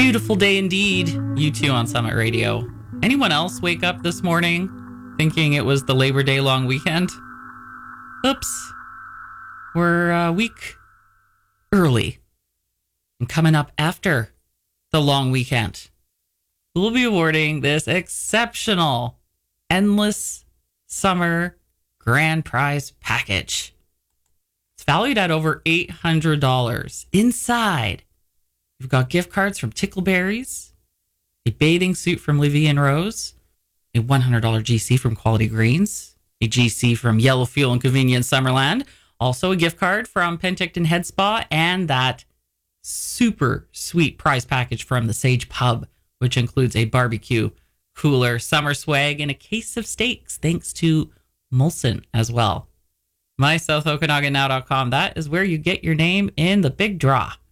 Beautiful day indeed. You two on Summit Radio. Anyone else wake up this morning thinking it was the Labor Day long weekend? Oops. We're a week early and coming up after the long weekend. We'll be awarding this exceptional Endless Summer Grand Prize Package. It's valued at over $800. Inside, you've got gift cards from Tickleberries, a bathing suit from Livy and Rose, a $100 GC from Quality Greens, a GC from Yellow Fuel and Convenience Summerland, also a gift card from Penticton Head Spa, and that super sweet prize package from the Sage Pub, which includes a barbecue cooler, summer swag, and a case of steaks, thanks to Molson as well. MySouthOkanaganNow.com, that is where you get your name in the big draw.